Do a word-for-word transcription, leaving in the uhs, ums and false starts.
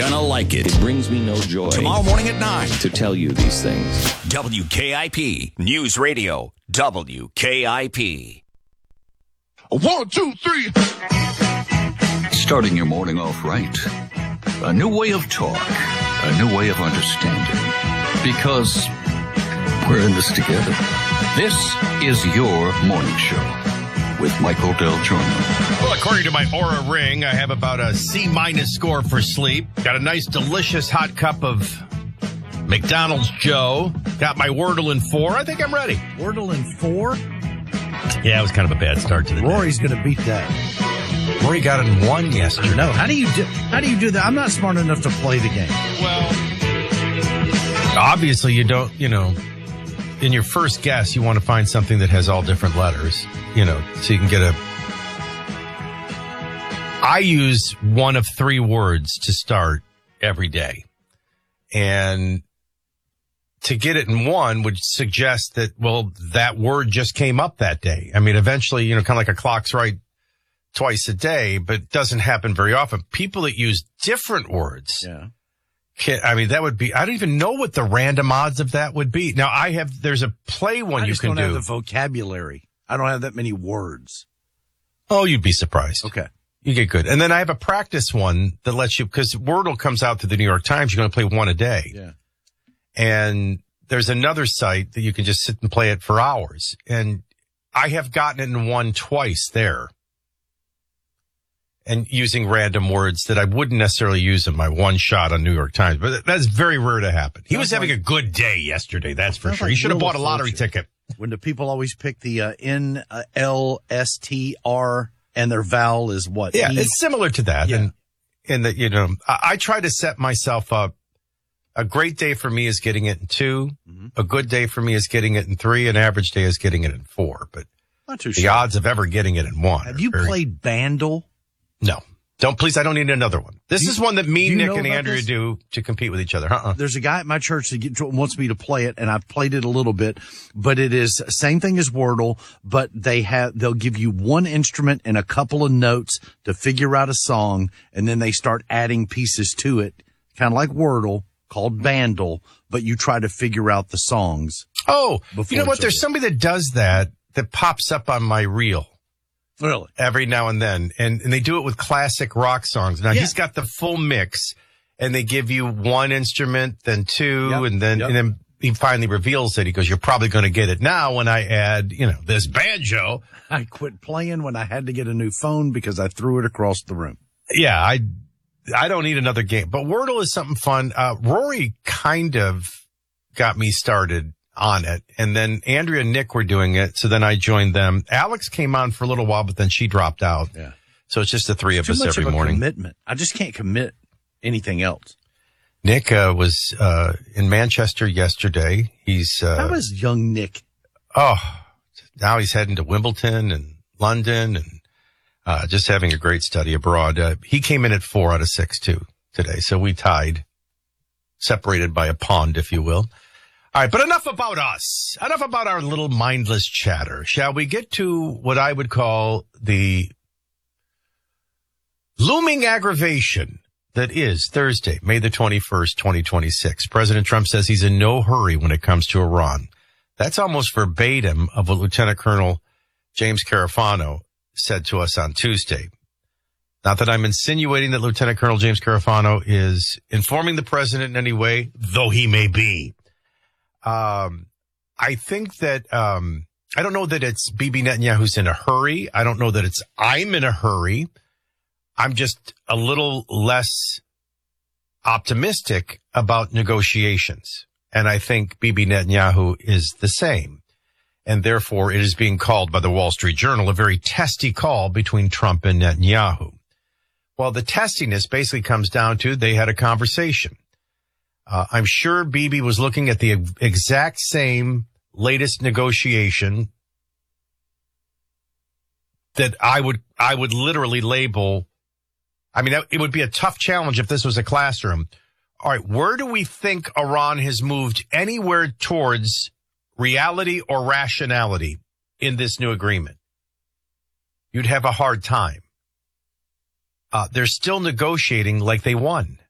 gonna like it. It brings me no joy Tomorrow morning at nine. to tell you these things. W K I P News Radio. W K I P. One, two, three. Starting your morning off right. A new way of talk. A new way of understanding. Because we're in this together. This is your morning show with Michael Del Giorno. Well, according to my Aura Ring, I have about a C-minus score for sleep. Got a nice, delicious hot cup of McDonald's Joe. Got my Wordle in four. I think I'm ready. Wordle in four? Yeah, it was kind of a bad start to the day. Rory's going to beat that. Rory got in one yesterday. No, how do you do, how do you do that? I'm not smart enough to play the game. Well, obviously you don't, you know, in your first guess, you want to find something that has all different letters, you know, so you can get a... I use one of three words to start every day. And to get it in one would suggest that, well, that word just came up that day. I mean, eventually, you know, kind of like a clock's right twice a day, but it doesn't happen very often. People that use different words. Yeah. Can, I mean, that would be, I don't even know what the random odds of that would be. Now, I have, there's a play one I you just can don't do. have the vocabulary. I don't have that many words. Oh, you'd be surprised. Okay. You get good. And then I have a practice one that lets you, because Wordle comes out through the New York Times, you're going to play one a day. Yeah. And there's another site that you can just sit and play it for hours. And I have gotten it in one twice there. And using random words that I wouldn't necessarily use in my one shot on New York Times. But that's very rare to happen. He was having a good day yesterday, that's for sure. He should have bought a lottery ticket. When the people always pick the uh, N L S T R and their vowel is what? Yeah, E? it's similar to that. Yeah. And, and that, you know, I, I try to set myself up. A great day for me is getting it in two. Mm-hmm. A good day for me is getting it in three. An average day is getting it in four. But Not too the sure. odds of ever getting it in one. Have you very... played Bandle? No. Don't, please, I don't need another one. This you, is one that me, Nick, and Andrea this? do to compete with each other. Uh-uh. There's a guy at my church that get, wants me to play it, and I've played it a little bit, but it is same thing as Wordle, but they have, they'll give you one instrument and a couple of notes to figure out a song, and then they start adding pieces to it, kind of like Wordle, called Bandle, but you try to figure out the songs. Oh, you know what? it's There's over. somebody that does that, that pops up on my reel. Really? Every now and then. And, and they do it with classic rock songs. Now, Yeah. he's got the full mix, and they give you one instrument, then two, Yep. and then Yep. and then he finally reveals it. He goes, you're probably going to get it now when I add, you know, this banjo. I quit playing when I had to get a new phone because I threw it across the room. Yeah, I I don't need another game. But Wordle is something fun. Uh, Rory kind of got me started on it. And then Andrea and Nick were doing it. So then I joined them. Alex came on for a little while, but then she dropped out. Yeah. So it's just the three of Too us much every of a morning. commitment. I just can't commit anything else. Nick uh, was uh, in Manchester yesterday. He's uh, How is young Nick? oh, now he's heading to Wimbledon and London and uh, just having a great study abroad. Uh, he came in at four out of six too today, so we tied, separated by a pond, if you will. All right, but enough about us. Enough about our little mindless chatter. Shall we get to what I would call the looming aggravation that is Thursday, May the twenty-first, twenty twenty-six. President Trump says he's in no hurry when it comes to Iran. That's almost verbatim of what Lieutenant Colonel James Carafano said to us on Tuesday. Not that I'm insinuating that Lieutenant Colonel James Carafano is informing the president in any way, though he may be. Um, I think that, um, I don't know that it's Bibi Netanyahu's in a hurry. I don't know that it's I'm in a hurry. I'm just a little less optimistic about negotiations. And I think Bibi Netanyahu is the same. And therefore, it is being called by the Wall Street Journal a very testy call between Trump and Netanyahu. Well, the testiness basically comes down to they had a conversation. Uh, I'm sure Bibi was looking at the exact same latest negotiation that I would, I would literally label. I mean, it would be a tough challenge if this was a classroom. All right, where do we think Iran has moved anywhere towards reality or rationality in this new agreement? You'd have a hard time. Uh, they're still negotiating like they won.